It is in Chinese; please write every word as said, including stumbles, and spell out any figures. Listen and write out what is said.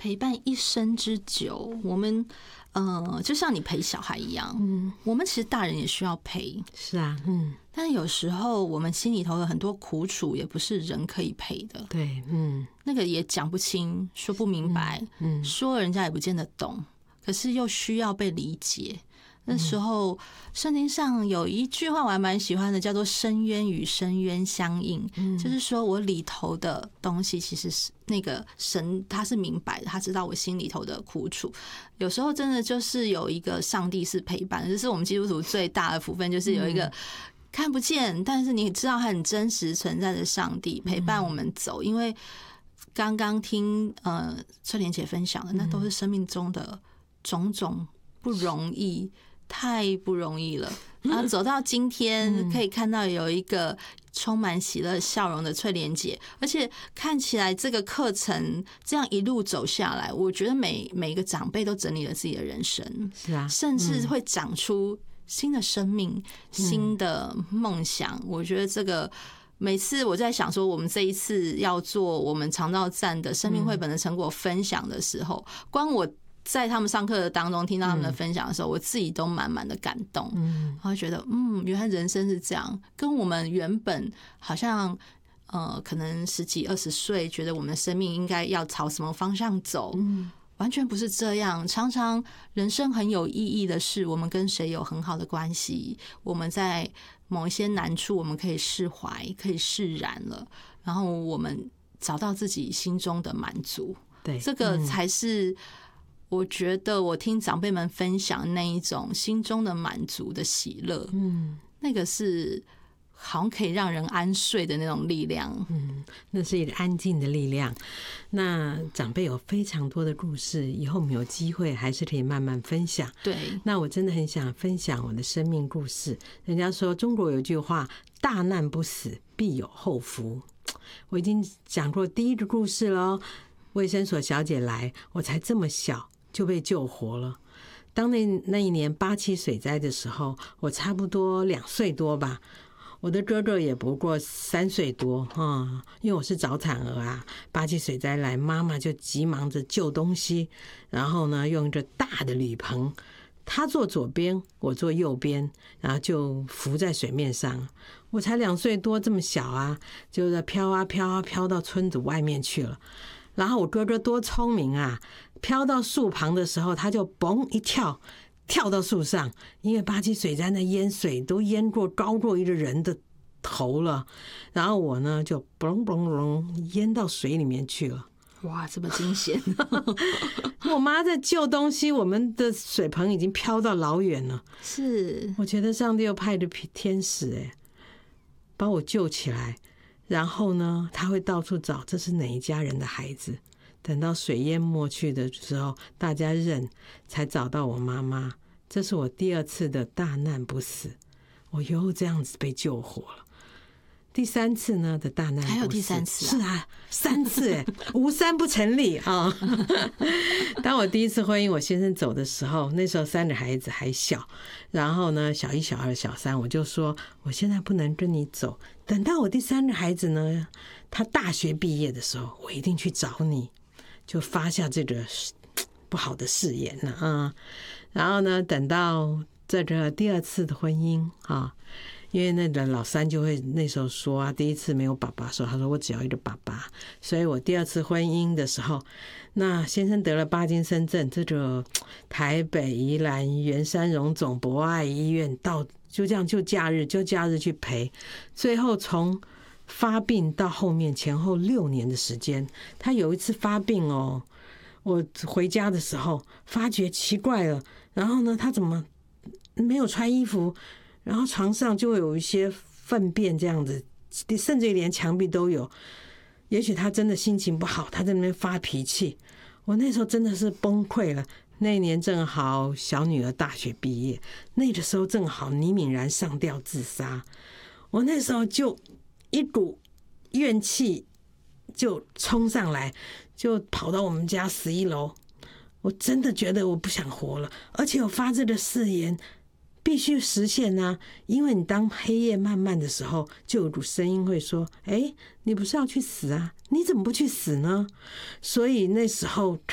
陪伴一生之久，我们呃，就像你陪小孩一样，嗯，我们其实大人也需要陪， 是啊，嗯， 但有时候我们心里头的很多苦楚，也不是人可以陪的， 对，嗯， 那个也讲不清，说不明白，嗯，说了人家也不见得懂，可是又需要被理解。那时候圣经上有一句话我还蛮喜欢的，叫做深渊与深渊相应，嗯，就是说我里头的东西其实是那个神他是明白的，他知道我心里头的苦楚。有时候真的就是有一个上帝是陪伴，这是我们基督徒最大的福分，就是有一个看不见但是你知道他很真实存在的上帝陪伴我们走。因为刚刚听呃翠莲姐分享的，那都是生命中的种种不容易，太不容易了。然后走到今天，可以看到有一个充满喜乐笑容的翠莲姐，而且看起来这个课程这样一路走下来，我觉得每每一个长辈都整理了自己的人生， 是啊， 甚至会长出新的生命、新的梦想。我觉得这个。每次我在想说，我们这一次要做我们长照站的生命绘本的成果分享的时候，光我在他们上课的当中听到他们的分享的时候，我自己都满满的感动，然后觉得嗯，原来人生是这样，跟我们原本好像呃，可能十几二十岁觉得我们的生命应该要朝什么方向走，完全不是这样。常常人生很有意义的是，我们跟谁有很好的关系，我们在某一些难处我们可以释怀，可以释然了，然后我们找到自己心中的满足。 对， 这个才是我觉得我听长辈们分享那一种心中的满足的喜乐，嗯，那个是好像可以让人安睡的那种力量， 嗯，那是一个安静的力量。那长辈有非常多的故事，以后我们有机会还是可以慢慢分享。 对， 那我真的很想分享我的生命故事。人家说中国有句话，大难不死，必有后福。我已经讲过第一个故事了，卫生所小姐来，我才这么小就被救活了。当那那一年八七水灾的时候，我差不多两岁多吧。我的哥哥也不过三岁多啊，因为我是早产儿啊。八七水灾来，妈妈就急忙着救东西，然后呢，用一个大的铝棚，他坐左边，我坐右边，然后就浮在水面上。我才两岁多，这么小啊，就在飘啊飘啊飘到村子外面去了。然后我哥哥多聪明啊，飘到树旁的时候，他就嘣一跳。跳到树上，因为八七水灾的淹水都淹过高过一个人的头了，然后我呢就嘣嘣嘣淹到水里面去了。 哇，这么惊险！ 我妈在救东西，我们的水盆已经飘到老远了。 是， 我觉得上帝又派的天使哎，把我救起来，然后呢，他会到处找这是哪一家人的孩子。等到水淹没去的时候，大家认才找到我妈妈。这是我第二次的大难不死，我又这样子被救活了。第三次呢的大难不死， 还有第三次、啊？ 是啊，三次哎，无三不成立啊！当我第一次婚姻，我先生走的时候，那时候三个孩子还小，然后呢，小一、小二、小三，我就说我现在不能跟你走，等到我第三个孩子呢，他大学毕业的时候，我一定去找你。就发下这个不好的誓言了啊，然后呢，等到这个第二次的婚姻啊，因为那个老三就会那时候说啊，第一次没有爸爸的时候，他说我只要一个爸爸，所以我第二次婚姻的时候，那先生得了帕金森症，这个台北、宜兰、圆山荣总博爱医院到就这样就假日就假日去陪，最后从发病到后面前后六年的时间，他有一次发病哦，我回家的时候发觉奇怪了，然后呢，他怎么没有穿衣服，然后床上就会有一些粪便这样子，甚至连墙壁都有。也许他真的心情不好，他在那边发脾气。我那时候真的是崩溃了。那一年正好小女儿大学毕业，那个时候正好倪敏然上吊自杀，我那时候就一股怨气就冲上来，就跑到我们家十一楼。我真的觉得我不想活了，而且我发这个誓言必须实现啊！因为你当黑夜漫漫的时候，就有股声音会说：“哎，你不是要去死啊？你怎么不去死呢？”所以那时候